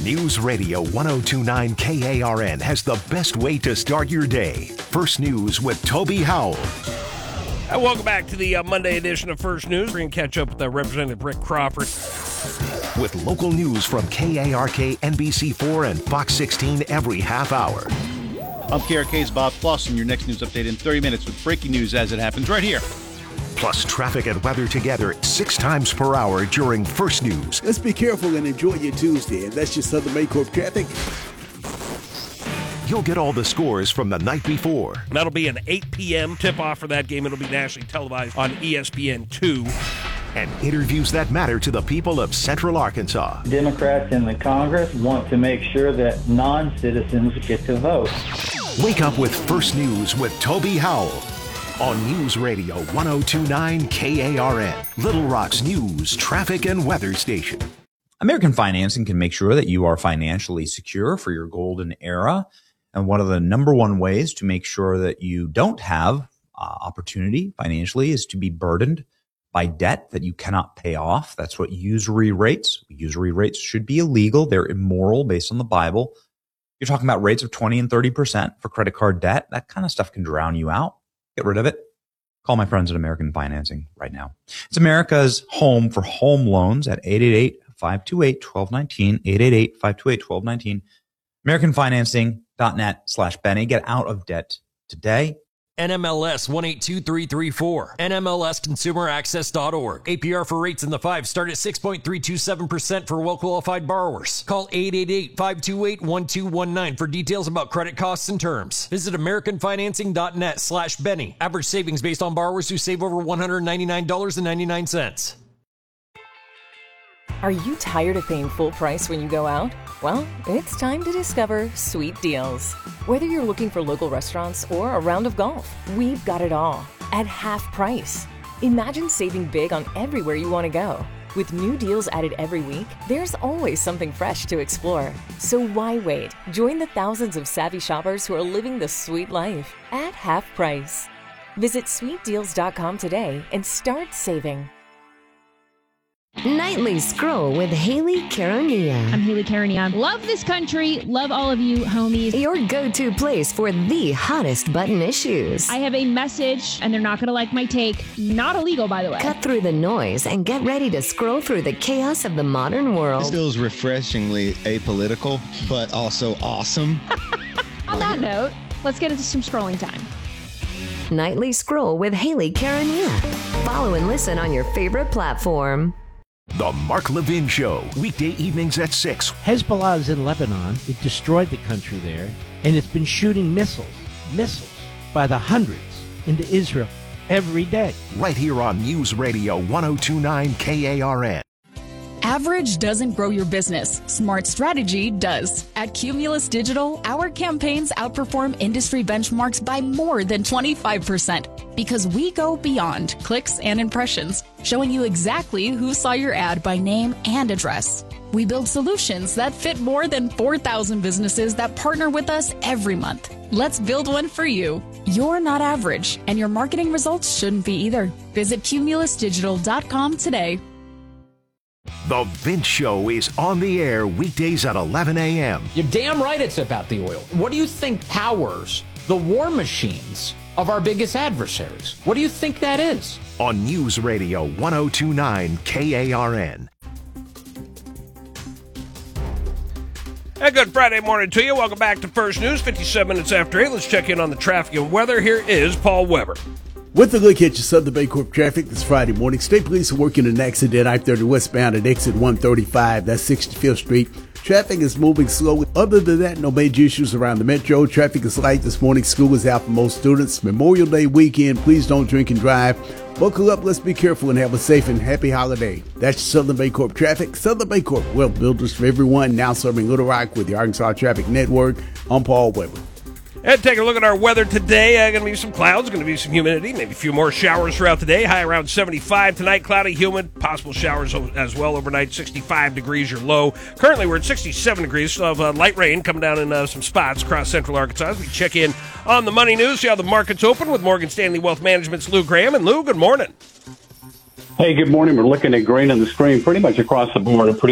News Radio 1029 KARN has the best way to start your day. First News with Toby Howell. And welcome back to the Monday edition of First News. We're going to catch up with Representative Rick Crawford. With local news from KARK, NBC4, and Fox 16 every half hour. I'm KRK's Bob Clausen. Your next news update in 30 minutes with breaking news as it happens right here. Plus traffic and weather together 6 times per hour during First News. Let's be careful and enjoy your Tuesday. And that's your Southern Baycorp traffic. You'll get all the scores from the night before. That'll be an 8 p.m. tip-off for that game. It'll be nationally televised on ESPN2. And interviews that matter to the people of Central Arkansas. Democrats in the Congress want to make sure that non-citizens get to vote. Wake up with First News with Toby Howell on News Radio 1029 KARN, Little Rock's news, traffic, and weather station. American Financing can make sure that you are financially secure for your golden era. And one of the number one ways to make sure that you don't have opportunity financially is to be burdened by debt that you cannot pay off. That's what usury rates. Usury rates should be illegal. They're immoral based on the Bible. You're talking about rates of 20 and 30% for credit card debt. That kind of stuff can drown you out. Get rid of it. Call my friends at American Financing right now. It's America's home for home loans at 888-528-1219, 888-528-1219, AmericanFinancing.net/Benny. Get out of debt today. NMLS 182334. NMLSConsumerAccess.org. APR for rates in the 5 start at 6.327% for well-qualified borrowers. Call 888-528-1219 for details about credit costs and terms. Visit AmericanFinancing.net/Benny. Average savings based on borrowers who save over $199.99. Are you tired of paying full price when you go out? Well, it's time to discover Sweet Deals. Whether you're looking for local restaurants or a round of golf, we've got it all at half price. Imagine saving big on everywhere you want to go. With new deals added every week, there's always something fresh to explore. So why wait? Join the thousands of savvy shoppers who are living the sweet life at half price. Visit sweetdeals.com today and start saving. Nightly Scroll with Haley Caronia. I'm Haley Caronia. Love this country. Love all of you, homies. Your go-to place for the hottest button issues. I have a message, and they're not going to like my take. Not illegal, by the way. Cut through the noise and get ready to scroll through the chaos of the modern world. This feels refreshingly apolitical, but also awesome. On that note, let's get into some scrolling time. Nightly Scroll with Haley Caronia. Follow and listen on your favorite platform. The Mark Levin Show, weekday evenings at 6. Hezbollah is in Lebanon. It destroyed the country there, and it's been shooting missiles by the hundreds into Israel every day. Right here on News Radio 1029 KARN. Average doesn't grow your business. Smart strategy does. At Cumulus Digital, our campaigns outperform industry benchmarks by more than 25% because we go beyond clicks and impressions, showing you exactly who saw your ad by name and address. We build solutions that fit more than 4,000 businesses that partner with us every month. Let's build one for you. You're not average, and your marketing results shouldn't be either. Visit cumulusdigital.com today. The Vince Show is on the air weekdays at 11 a.m. You're damn right it's about the oil. What do you think powers the war machines of our biggest adversaries? What do you think that is? On News Radio 1029 KARN. A good Friday morning to you. Welcome back to First News, 57 minutes after 8. Let's check in on the traffic and weather. Here is Paul Weber. With a look at your Southern Baycorp traffic this Friday morning, state police are working an accident I-30 westbound at exit 135. That's 65th Street. Traffic is moving slowly. Other than that, no major issues around the metro. Traffic is light this morning. School is out for most students. Memorial Day weekend. Please don't drink and drive. Buckle up. Let's be careful and have a safe and happy holiday. That's Southern Baycorp traffic. Southern Baycorp, wealth builders for everyone. Now serving Little Rock with the Arkansas Traffic Network. I'm Paul Weber. And take a look at our weather today. Going to be some clouds, going to be some humidity, maybe a few more showers throughout the day. High around 75 tonight, cloudy, humid, possible showers as well overnight. 65 degrees your low. Currently, we're at 67 degrees. Still have light rain coming down in some spots across central Arkansas. As we check in on the money news, see how the markets open with Morgan Stanley Wealth Management's Lou Graham. And Lou, good morning. Hey, good morning. We're looking at grain on the screen pretty much across the board. A pretty